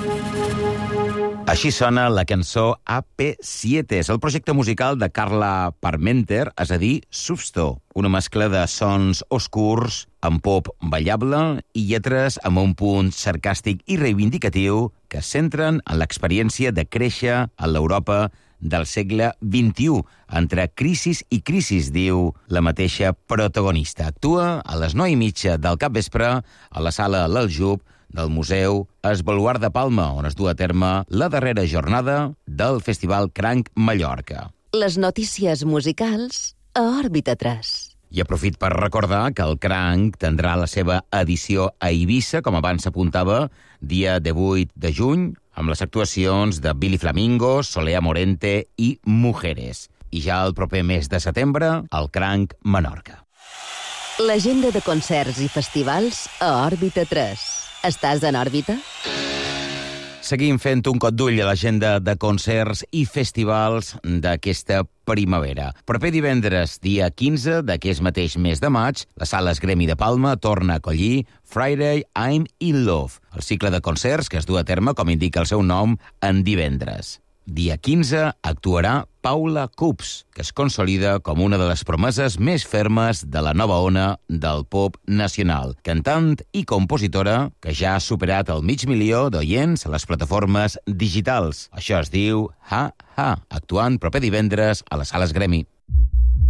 Així sona la cançó AP7. És el projecte musical de Carla Parmenter, és a dir, Substo, una mescla de sons oscurs amb pop ballable i lletres amb un punt sarcàstic i reivindicatiu que es centren en l'experiència de créixer a l'Europa del segle XXI. Entre crisis i crisis, diu la mateixa protagonista. Actua a les 9:30 del capvespre a la sala L'Aljub del Museu Esbaluar de Palma, on es du a terme la darrera jornada del Festival Cranc Mallorca. Les notícies musicals a Òrbita 3. I aprofit per recordar que el Cranc tindrà la seva edició a Eivissa, com abans s'apuntava, dia 18 de juny, amb les actuacions de Billy Flamingo, Solea Morente i Mujeres. I ja el proper mes de setembre, el Cranc Menorca. L'agenda de concerts i festivals a Òrbita 3. Estàs en òrbita? Seguim fent un cop d'ull a l'agenda de concerts i festivals d'aquesta primavera. Proper divendres, dia 15 d'aquest mateix mes de maig, la Sala Esgremi de Palma torna a acollir Friday I'm in Love, el cicle de concerts que es du a terme, com indica el seu nom, en divendres. Dia 15 actuarà Paula Cups, que es consolida com una de les promeses més fermes de la nova ona del pop nacional. Cantant i compositora que ja ha superat el 500.000 d'oients a les plataformes digitals. Això es diu Ha Ha, actuant proper divendres a la Sala Esgremi.